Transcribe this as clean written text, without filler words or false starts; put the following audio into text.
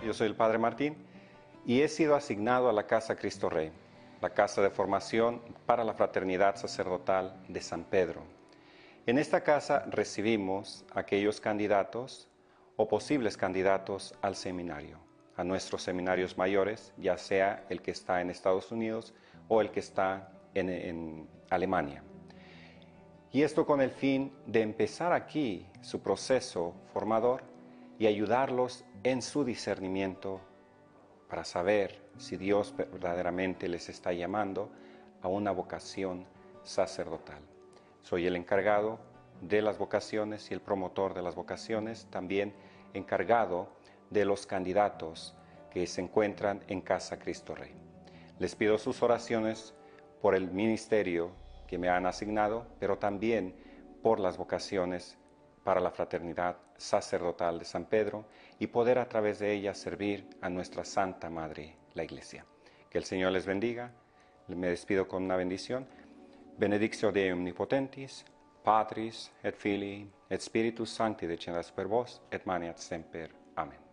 yo soy el Padre Martín y he sido asignado a la Casa Cristo Rey, la casa de formación para la fraternidad sacerdotal de San Pedro. En esta casa recibimos a aquellos candidatos o posibles candidatos al seminario, a nuestros seminarios mayores, ya sea el que está en Estados Unidos o el que está en Alemania. Y esto con el fin de empezar aquí su proceso formador y ayudarlos en su discernimiento para saber si Dios verdaderamente les está llamando a una vocación sacerdotal. Soy el encargado de las vocaciones y el promotor de las vocaciones, también encargado de los candidatos que se encuentran en Casa Cristo Rey. Les pido sus oraciones por el ministerio que me han asignado, pero también por las vocaciones para la fraternidad sacerdotal de San Pedro y poder a través de ella servir a nuestra Santa Madre, la Iglesia. Que el Señor les bendiga. Me despido con una bendición. Benedictio Dei omnipotentis, Patris et Filii et Spiritus Sancti descendat super vos et maneat semper. Amén.